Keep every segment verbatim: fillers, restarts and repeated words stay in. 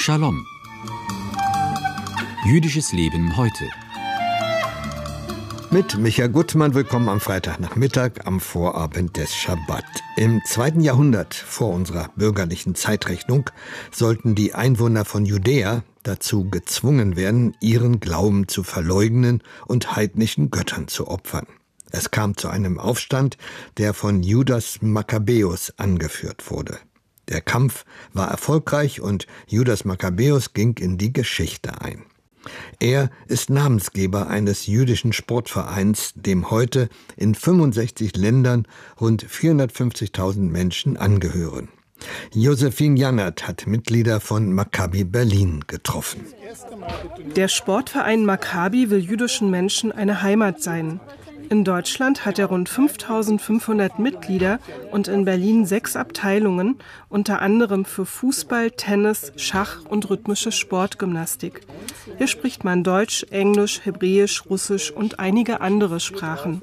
Shalom. Jüdisches Leben heute. Mit Michael Gutmann, willkommen am Freitagnachmittag, am Vorabend des Schabbat. Im zweiten Jahrhundert vor unserer bürgerlichen Zeitrechnung sollten die Einwohner von Judäa dazu gezwungen werden, ihren Glauben zu verleugnen und heidnischen Göttern zu opfern. Es kam zu einem Aufstand, der von Judas Makkabäus angeführt wurde. Der Kampf war erfolgreich und Judas Makkabäus ging in die Geschichte ein. Er ist Namensgeber eines jüdischen Sportvereins, dem heute in fünfundsechzig Ländern rund vierhundertfünfzigtausend Menschen angehören. Josephine Jannert hat Mitglieder von Maccabi Berlin getroffen. Der Sportverein Maccabi will jüdischen Menschen eine Heimat sein. In Deutschland hat er rund fünftausendfünfhundert Mitglieder und in Berlin sechs Abteilungen, unter anderem für Fußball, Tennis, Schach und rhythmische Sportgymnastik. Hier spricht man Deutsch, Englisch, Hebräisch, Russisch und einige andere Sprachen.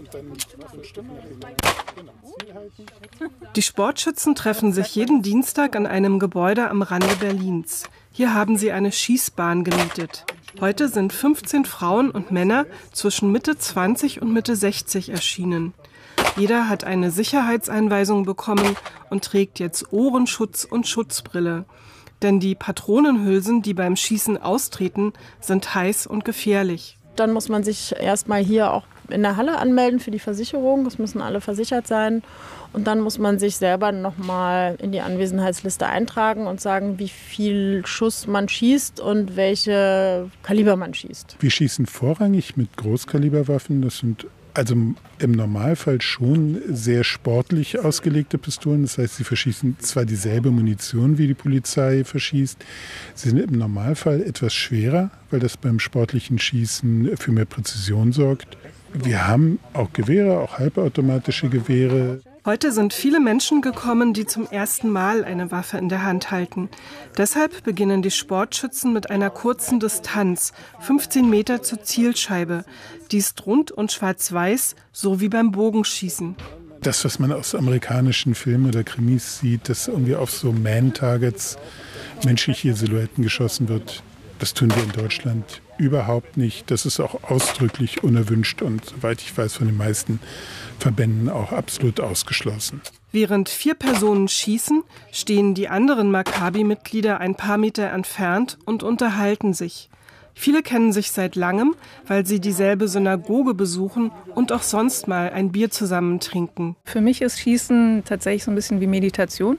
Die Sportschützen treffen sich jeden Dienstag an einem Gebäude am Rande Berlins. Hier haben sie eine Schießbahn gemietet. Heute sind fünfzehn Frauen und Männer zwischen Mitte zwanzig und Mitte sechzig erschienen. Jeder hat eine Sicherheitseinweisung bekommen und trägt jetzt Ohrenschutz und Schutzbrille. Denn die Patronenhülsen, die beim Schießen austreten, sind heiß und gefährlich. Dann muss man sich erstmal hier auch in der Halle anmelden für die Versicherung. Es müssen alle versichert sein. Und dann muss man sich selber nochmal in die Anwesenheitsliste eintragen und sagen, wie viel Schuss man schießt und welche Kaliber man schießt. Wir schießen vorrangig mit Großkaliberwaffen. Das sind also im Normalfall schon sehr sportlich ausgelegte Pistolen. Das heißt, sie verschießen zwar dieselbe Munition, wie die Polizei verschießt. Sie sind im Normalfall etwas schwerer, weil das beim sportlichen Schießen für mehr Präzision sorgt. Wir haben auch Gewehre, auch halbautomatische Gewehre. Heute sind viele Menschen gekommen, die zum ersten Mal eine Waffe in der Hand halten. Deshalb beginnen die Sportschützen mit einer kurzen Distanz, fünfzehn Meter zur Zielscheibe. Die ist rund und schwarz-weiß, so wie beim Bogenschießen. Das, was man aus amerikanischen Filmen oder Krimis sieht, dass irgendwie auf so Man-Targets menschliche Silhouetten geschossen wird, das tun wir in Deutschland überhaupt nicht. Das ist auch ausdrücklich unerwünscht und, soweit ich weiß, von den meisten Verbänden auch absolut ausgeschlossen. Während vier Personen schießen, stehen die anderen Maccabi-Mitglieder ein paar Meter entfernt und unterhalten sich. Viele kennen sich seit langem, weil sie dieselbe Synagoge besuchen und auch sonst mal ein Bier zusammen trinken. Für mich ist Schießen tatsächlich so ein bisschen wie Meditation,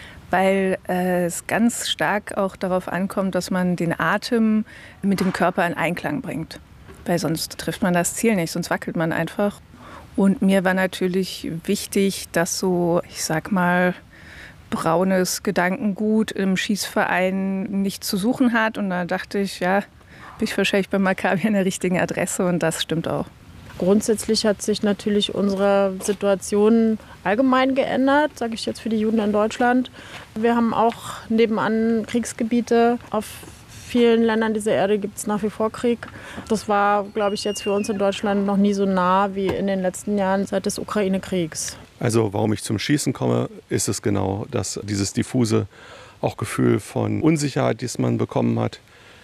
weil äh, es ganz stark auch darauf ankommt, dass man den Atem mit dem Körper in Einklang bringt. Weil sonst trifft man das Ziel nicht, sonst wackelt man einfach. Und mir war natürlich wichtig, dass so, ich sag mal, braunes Gedankengut im Schießverein nicht zu suchen hat. Und da dachte ich, ja, bin ich wahrscheinlich bei Maccabi an der richtigen Adresse und das stimmt auch. Grundsätzlich hat sich natürlich unsere Situation allgemein geändert, sage ich jetzt für die Juden in Deutschland. Wir haben auch nebenan Kriegsgebiete. Auf vielen Ländern dieser Erde gibt es nach wie vor Krieg. Das war, glaube ich, jetzt für uns in Deutschland noch nie so nah wie in den letzten Jahren seit des Ukraine-Kriegs. Also warum ich zum Schießen komme, ist es genau das, dieses diffuse auch Gefühl von Unsicherheit, das man bekommen hat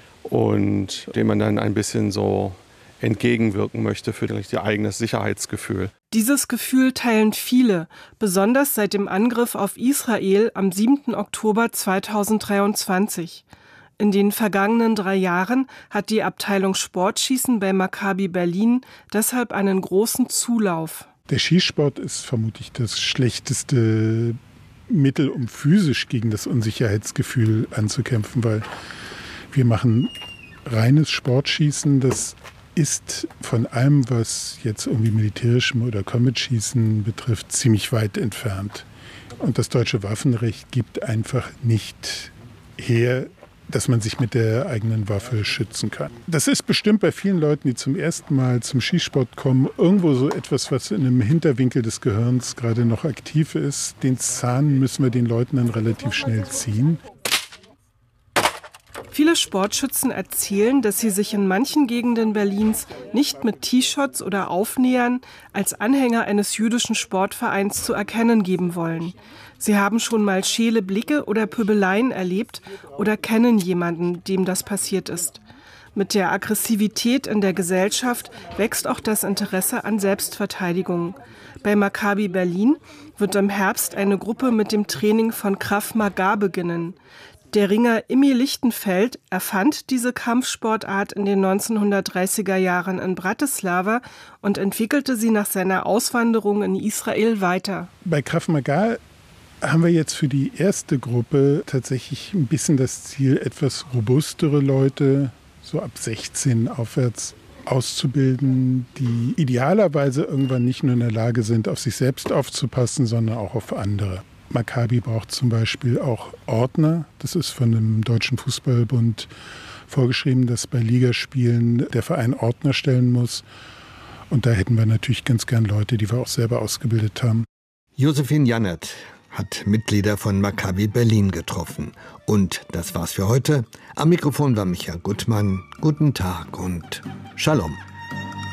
und dem man dann ein bisschen so entgegenwirken möchte für ihr eigenes Sicherheitsgefühl. Dieses Gefühl teilen viele, besonders seit dem Angriff auf Israel am siebten Oktober zweitausenddreiundzwanzig. In den vergangenen drei Jahren hat die Abteilung Sportschießen bei Maccabi Berlin deshalb einen großen Zulauf. Der Schießsport ist vermutlich das schlechteste Mittel, um physisch gegen das Unsicherheitsgefühl anzukämpfen, weil wir machen reines Sportschießen, das ist von allem, was jetzt irgendwie militärischem oder Combat-Schießen betrifft, ziemlich weit entfernt. Und das deutsche Waffenrecht gibt einfach nicht her, dass man sich mit der eigenen Waffe schützen kann. Das ist bestimmt bei vielen Leuten, die zum ersten Mal zum Schießsport kommen, irgendwo so etwas, was in einem Hinterwinkel des Gehirns gerade noch aktiv ist. Den Zahn müssen wir den Leuten dann relativ schnell ziehen. Viele Sportschützen erzählen, dass sie sich in manchen Gegenden Berlins nicht mit T-Shirts oder Aufnähern als Anhänger eines jüdischen Sportvereins zu erkennen geben wollen. Sie haben schon mal scheele Blicke oder Pöbeleien erlebt oder kennen jemanden, dem das passiert ist. Mit der Aggressivität in der Gesellschaft wächst auch das Interesse an Selbstverteidigung. Bei Maccabi Berlin wird im Herbst eine Gruppe mit dem Training von Krav Maga beginnen. Der Ringer Immi Lichtenfeld erfand diese Kampfsportart in den neunzehnhundertdreißiger Jahren in Bratislava und entwickelte sie nach seiner Auswanderung in Israel weiter. Bei Krav Maga haben wir jetzt für die erste Gruppe tatsächlich ein bisschen das Ziel, etwas robustere Leute, so ab sechzehn aufwärts, auszubilden, die idealerweise irgendwann nicht nur in der Lage sind, auf sich selbst aufzupassen, sondern auch auf andere. Maccabi braucht zum Beispiel auch Ordner. Das ist von dem Deutschen Fußballbund vorgeschrieben, dass bei Ligaspielen der Verein Ordner stellen muss. Und da hätten wir natürlich ganz gern Leute, die wir auch selber ausgebildet haben. Josephine Jannert hat Mitglieder von Maccabi Berlin getroffen. Und das war's für heute. Am Mikrofon war Michael Gutmann. Guten Tag und Shalom.